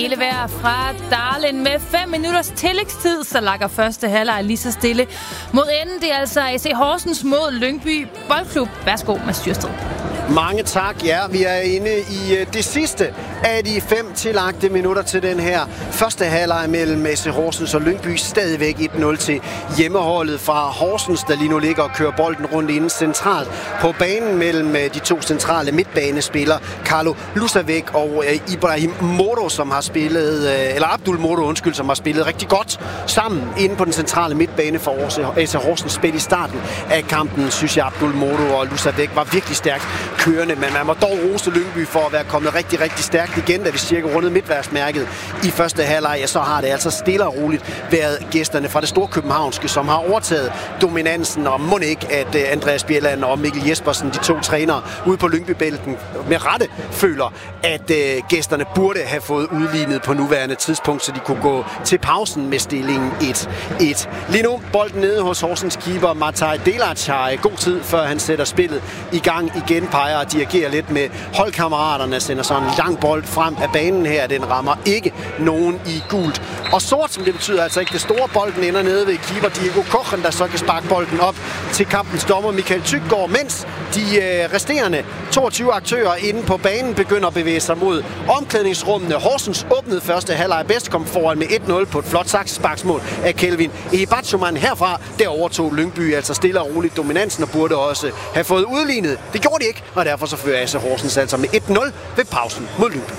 Hele vejr fra Darlin med 5 minutters tillægstid, så lakker første halvleg lige så stille mod enden. Det er altså AC Horsens mod Lyngby Boldklub. Værsgo, Mads Styrsted. Mange tak. Ja, vi er inde i det sidste af de 5 tillagte minutter til den her første halvleg mellem AC Horsens og Lyngby. Stadigvæk 1-0 til hjemmeholdet fra Horsens, der lige nu ligger og kører bolden rundt inden centralt på banen mellem de to centrale midtbanespillere, Carlo Lusavec og Ibrahim Moro, som har spillet, eller Abdul Moro, som har spillet rigtig godt sammen inde på den centrale midtbane for AC Horsens. Spil i starten af kampen, synes jeg, Abdul Moro og Lusavec var virkelig stærkt kørende, men man må dog rose Lyngby for at være kommet rigtig, rigtig stærkt igen, da vi cirka rundet midtværksmærket i første halvleg. Ja, så har det altså stille og roligt været gæsterne fra det store københavnske, som har overtaget dominansen, og må ikke, at Andreas Bjelland og Mikkel Jespersen, de to trænere ude på Lyngbybælten, med rette føler, at gæsterne burde have fået udlignet på nuværende tidspunkt, så de kunne gå til pausen med stillingen 1-1. Lige nu bolden nede hos Horsens keeper Mataj Delac har god tid, før han sætter spillet i gang igen, peger og dirigerer lidt med holdkammeraterne, sender sådan en lang bold frem af banen her. Den rammer ikke nogen i gult og sort, som det betyder altså ikke det store. Bolden ender nede ved keeper Diego Kochen, der så kan sparke bolden op til kampens dommer Michael Tyggaard, mens de resterende 22 aktører inde på banen begynder at bevæge sig mod omklædningsrummene. Horsens åbnede første halvleg bedst, kom foran med 1-0 på et flot saksesparksmål af Kelvin Ehibatshuman. Herfra der overtog Lyngby altså stille og roligt dominansen og burde også have fået udlignet. Det gjorde de ikke, og derfor så fører AC Horsens altså med 1-0 ved pausen mod Lyngby.